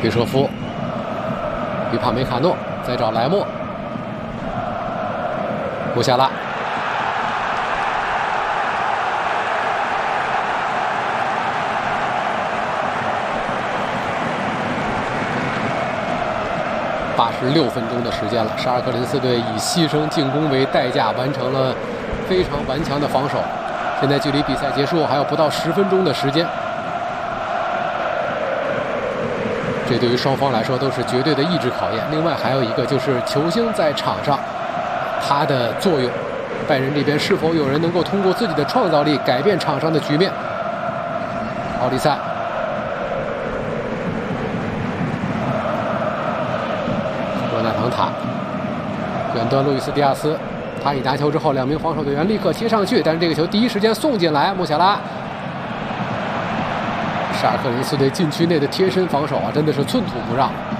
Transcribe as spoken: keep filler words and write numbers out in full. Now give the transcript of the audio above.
约舍夫、于帕梅卡诺，再找莱莫、穆夏拉。八十六分钟的时间了，沙尔克零四队以牺牲进攻为代价，完成了非常顽强的防守。现在距离比赛结束还有不到十分钟的时间，这对于双方来说都是绝对的意志考验。另外还有一个就是球星在场上他的作用，拜仁这边是否有人能够通过自己的创造力改变场上的局面。奥利塞。纳唐塔，远端路易斯·迪亚斯，他一拿球之后，两名防守队员立刻贴上去，但是这个球第一时间送进来。穆夏拉，沙尔克零四队禁区内的贴身防守啊，真的是寸土不让。